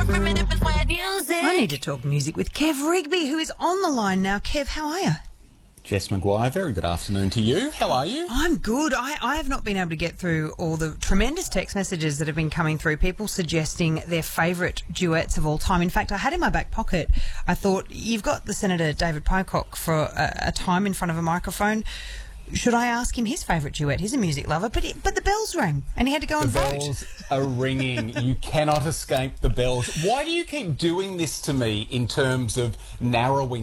I need to talk music with Kev Rigby, who is on the line now. Kev, how are you? Jess Maguire, very good afternoon to you. How are you? I'm good. I have not been able to get through all the tremendous text messages that have been coming through, people suggesting their favourite duets of all time. In fact, I had in my back pocket, I thought, you've got the Senator David Pocock for a time in front of a microphone. Should I ask him his favourite duet? He's a music lover, but the bells rang and he had to go and vote. The bells are ringing. You cannot escape the bells. Why do you keep doing this to me in terms of narrowing